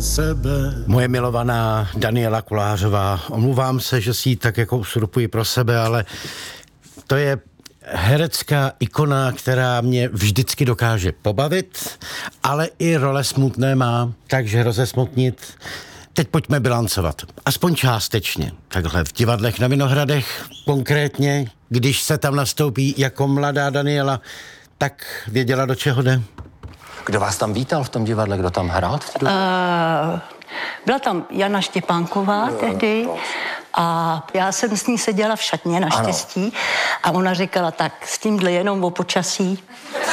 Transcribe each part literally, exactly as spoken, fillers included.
sebe. Moje milovaná Daniela Kolářová, omluvám se, že si ji tak jako usurpuji pro sebe, ale to je herecká ikona, která mě vždycky dokáže pobavit, ale i role smutné má, takže rozesmutnit. Teď pojďme bilancovat, aspoň částečně. Takhle v divadlech na Vinohradech konkrétně, když se tam nastoupí jako mladá Daniela, tak věděla, do čeho jde? Kdo vás tam vítal v tom divadle, kdo tam hrál? Uh, byla tam Jana Štěpánková no, tehdy a já jsem s ní seděla v šatně naštěstí ano. A ona říkala, tak s tímhle jenom o počasí.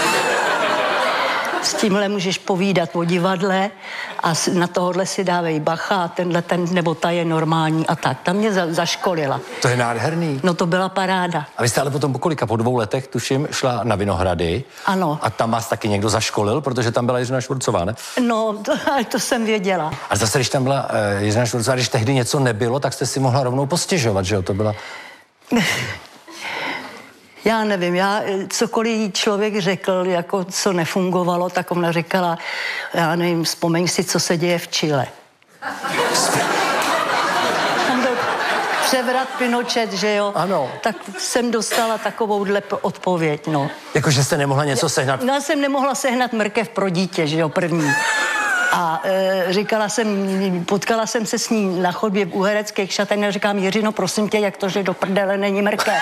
S tímhle můžeš povídat o divadle a na tohohle si dávej bacha a tenhle ten nebo ta je normální a tak. Tam mě za, zaškolila. To je nádherný. No to byla paráda. A vy jste ale potom po kolika, po dvou letech, tuším, šla na Vinohrady. Ano. A tam vás taky někdo zaškolil, protože tam byla Jiřina Švorcová, ne? No, to, to jsem věděla. A zase, když tam byla uh, Jiřina Švorcová, když tehdy něco nebylo, tak jste si mohla rovnou postěžovat, že jo? To byla... Já nevím, já cokoliv člověk řekl, jako co nefungovalo, tak ona říkala, já nevím, vzpomeň si, co se děje v Chile. Tam byl převrat Pinochet, že jo? Ano. Tak jsem dostala takovouhle odpověď, no. Jako, že jste nemohla něco sehnat? No, já jsem nemohla sehnat mrkev pro dítě, že jo, první. A e, říkala jsem, potkala jsem se s ní na chodbě u hereckých šaten a říkám, Jiřino, prosím tě, jak to, že do prdele není mrkev?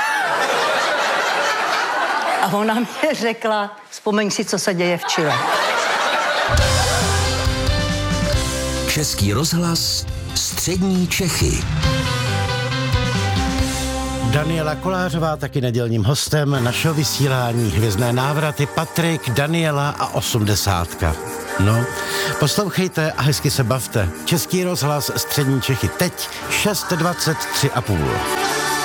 A ona mě řekla, vzpomeň si, co se děje v Chile. Český rozhlas, střední Čechy. Daniela Kolářová taky nedělním hostem našeho vysílání Hvězdné návraty, Patrik, Daniela a osmdesátka. No, poslouchejte a hezky se bavte. Český rozhlas, střední Čechy, teď šest dvacet tři a půl.